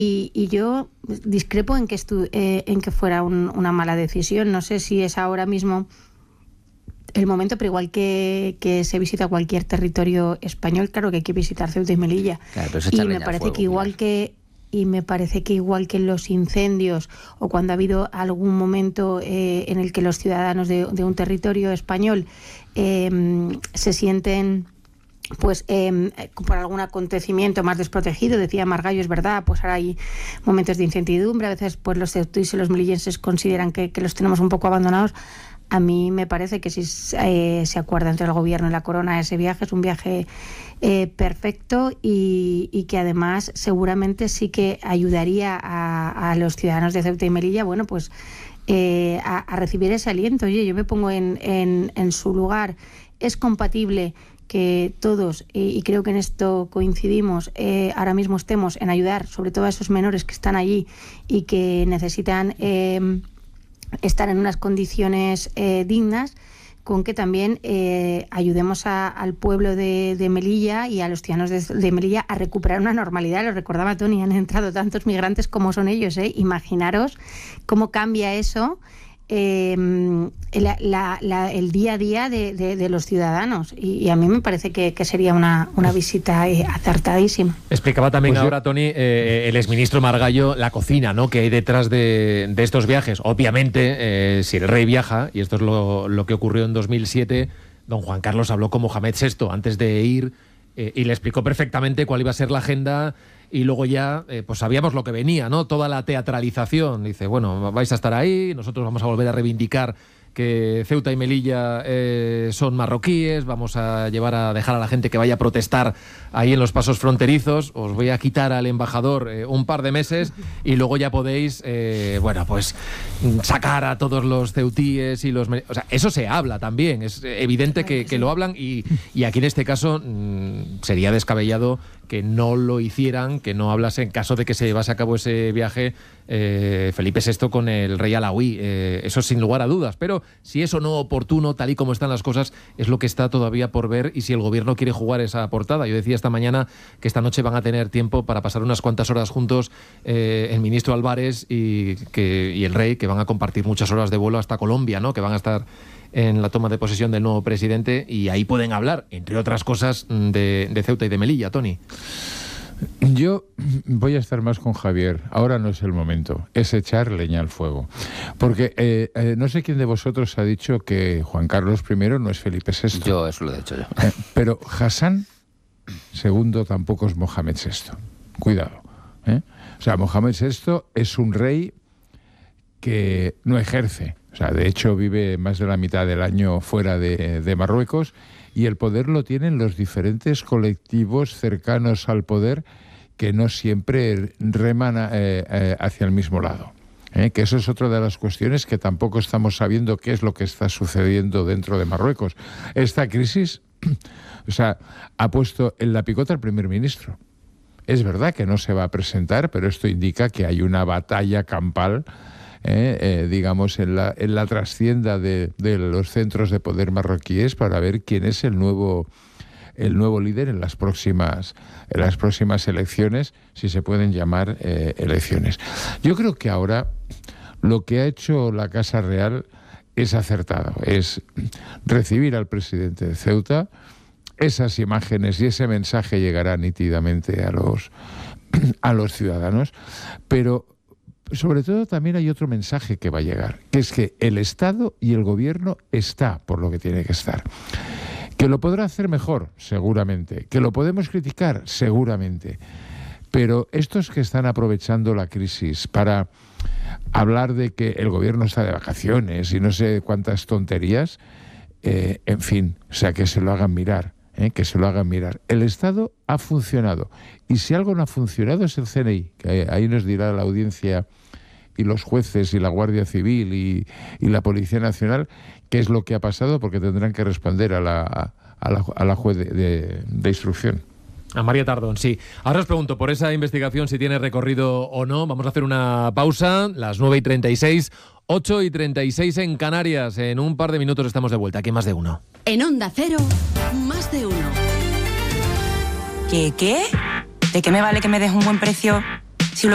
Y yo discrepo en que fuera una mala decisión. No sé si es ahora mismo el momento, pero igual que se visita cualquier territorio español, claro que hay que visitar Ceuta y Melilla. Claro, pero y me parece que igual que en los incendios o cuando ha habido algún momento en el que los ciudadanos de un territorio español se sienten pues por algún acontecimiento más desprotegido, decía Margallo, es verdad, pues ahora hay momentos de incertidumbre, a veces pues los ceutíes y los melillenses consideran que los tenemos un poco abandonados. A mí me parece que si se acuerda entre el gobierno y la corona ese viaje, es un viaje perfecto y que además seguramente sí que ayudaría a los ciudadanos de Ceuta y Melilla, bueno, pues a recibir ese aliento. Oye, yo me pongo en su lugar. Es compatible que todos, y creo que en esto coincidimos, ahora mismo estemos en ayudar sobre todo a esos menores que están allí y que necesitan estar en unas condiciones dignas, con que también ayudemos al pueblo de Melilla y a los ciudadanos de Melilla a recuperar una normalidad. Lo recordaba Tony, han entrado tantos migrantes como son ellos, Imaginaros cómo cambia eso el día a día de los ciudadanos, y a mí me parece que sería una visita acertadísima. Explicaba también ahora, Tony, el exministro Margallo, la cocina, ¿no?, que hay detrás de estos viajes. Obviamente, si el rey viaja, y esto es lo que ocurrió en 2007, don Juan Carlos habló con Mohamed VI antes de ir y le explicó perfectamente cuál iba a ser la agenda. Y luego ya, pues sabíamos lo que venía, ¿no? Toda la teatralización. Dice, bueno, vais a estar ahí, nosotros vamos a volver a reivindicar que Ceuta y Melilla son marroquíes, vamos a dejar a la gente que vaya a protestar ahí en los pasos fronterizos, os voy a quitar al embajador un par de meses y luego ya podéis, pues sacar a todos los ceutíes y los... O sea, eso se habla también, es evidente que lo hablan y aquí en este caso sería descabellado que no lo hicieran, que no hablase en caso de que se llevase a cabo ese viaje Felipe VI con el rey alauí. Eso sin lugar a dudas, pero si eso no oportuno, tal y como están las cosas, es lo que está todavía por ver y si el gobierno quiere jugar esa portada. Yo decía esta mañana que esta noche van a tener tiempo para pasar unas cuantas horas juntos el ministro Álvarez y el rey, que van a compartir muchas horas de vuelo hasta Colombia, ¿no?, que van a estar en la toma de posesión del nuevo presidente y ahí pueden hablar, entre otras cosas, de Ceuta y de Melilla, Tony. Yo voy a estar más con Javier. Ahora no es el momento, es echar leña al fuego. Porque no sé quién de vosotros ha dicho que Juan Carlos I no es Felipe VI. Yo, eso lo he dicho yo. Pero Hassan II tampoco es Mohamed VI. Cuidado. O sea, Mohamed VI es un rey que no ejerce. O sea, de hecho vive más de la mitad del año fuera de Marruecos y el poder lo tienen los diferentes colectivos cercanos al poder que no siempre reman hacia el mismo lado. Que eso es otra de las cuestiones que tampoco estamos sabiendo qué es lo que está sucediendo dentro de Marruecos. Esta crisis, o sea, ha puesto en la picota al primer ministro. Es verdad que no se va a presentar, pero esto indica que hay una batalla campal digamos, en la trascienda de los centros de poder marroquíes para ver quién es el nuevo líder en las próximas elecciones, si se pueden llamar elecciones. Yo creo que ahora lo que ha hecho la Casa Real es acertado, es recibir al presidente de Ceuta. Esas imágenes y ese mensaje llegará nítidamente a los ciudadanos, pero sobre todo también hay otro mensaje que va a llegar, que es que el Estado y el Gobierno está por lo que tiene que estar. Que lo podrá hacer mejor, seguramente. Que lo podemos criticar, seguramente. Pero estos que están aprovechando la crisis para hablar de que el Gobierno está de vacaciones y no sé cuántas tonterías, en fin, o sea, que se lo hagan mirar. Que se lo hagan mirar. El Estado ha funcionado. Y si algo no ha funcionado es el CNI, que ahí nos dirá la audiencia y los jueces y la Guardia Civil y la Policía Nacional qué es lo que ha pasado, porque tendrán que responder a la juez de instrucción. A María Tardón, sí. Ahora os pregunto por esa investigación si tiene recorrido o no. Vamos a hacer una pausa, las 9:36, 8:36 en Canarias. En un par de minutos estamos de vuelta. Aquí Más de Uno. En Onda Cero, Más de Uno. ¿Qué? ¿De qué me vale que me des un buen precio